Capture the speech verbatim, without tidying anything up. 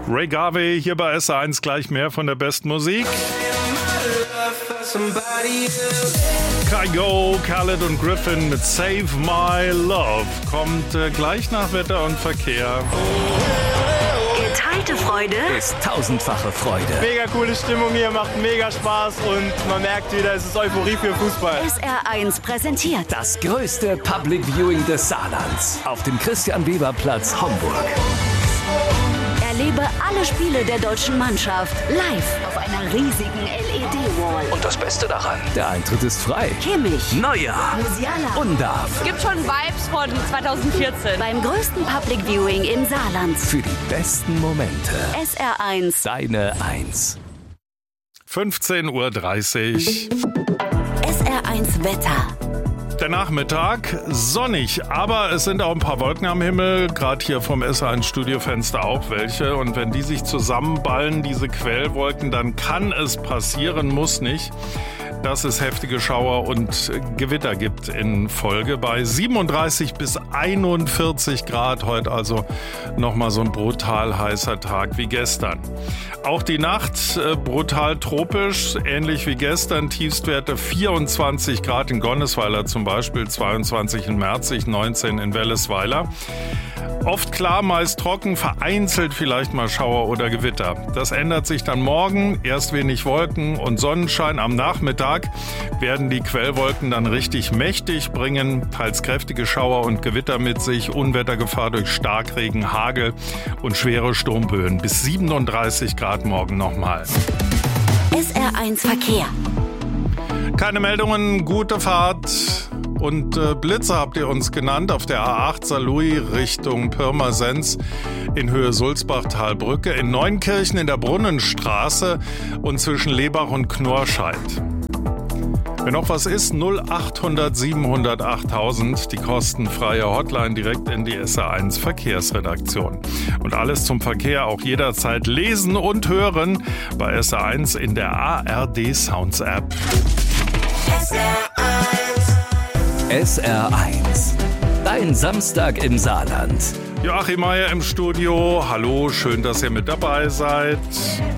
Ray Garvey hier bei S R eins, gleich mehr von der besten Musik. Kygo, Khaled und Griffin mit Save My Love kommt äh, gleich nach Wetter und Verkehr. Geteilte Freude ist tausendfache Freude. Mega coole Stimmung hier, macht mega Spaß und man merkt wieder, es ist Euphorie für Fußball. S R eins präsentiert Das größte Public Viewing des Saarlands auf dem Christian-Weber-Platz Homburg. Erlebe alle Spiele der deutschen Mannschaft live auf einer riesigen L E D-Wall. Und das Beste daran, der Eintritt ist frei. Kimmich, Neujahr, Musiala, Undarf. Gibt schon Vibes von zwanzig vierzehn. Beim größten Public Viewing im Saarland. Für die besten Momente. S R eins. Deine Eins. fünfzehn Uhr dreißig. S R eins Wetter. Der Nachmittag sonnig, aber es sind auch ein paar Wolken am Himmel, gerade hier vom S R eins Studiofenster auch welche. Und wenn die sich zusammenballen, diese Quellwolken, dann kann es passieren, muss nicht, dass es heftige Schauer und Gewitter gibt in Folge bei siebenunddreißig bis einundvierzig Grad. Heute also nochmal so ein brutal heißer Tag wie gestern. Auch die Nacht äh, brutal tropisch, ähnlich wie gestern. Tiefstwerte vierundzwanzig Grad in Gonnesweiler zum Beispiel, zweiundzwanzig in Merzig, neunzehn in Wellesweiler. Oft klar, meist trocken, vereinzelt vielleicht mal Schauer oder Gewitter. Das ändert sich dann morgen. Erst wenig Wolken und Sonnenschein. Am Nachmittag werden die Quellwolken dann richtig mächtig, bringen teils kräftige Schauer und Gewitter mit sich. Unwettergefahr durch Starkregen, Hagel und schwere Sturmböen. Bis siebenunddreißig Grad morgen nochmal. S R eins Verkehr. Keine Meldungen, gute Fahrt. Und äh, Blitze habt ihr uns genannt auf der A acht Saarlouis Richtung Pirmasens in Höhe Sulzbach-Talbrücke, in Neunkirchen in der Brunnenstraße und zwischen Lebach und Knorrscheid. Wenn noch was ist, null achthundert siebenhundert achttausend, die kostenfreie Hotline direkt in die S R eins Verkehrsredaktion. Und alles zum Verkehr auch jederzeit lesen und hören bei S R eins in der A R D Sounds App. S R eins. S R eins. Dein Samstag im Saarland. Joachim Meier im Studio. Hallo, schön, dass ihr mit dabei seid.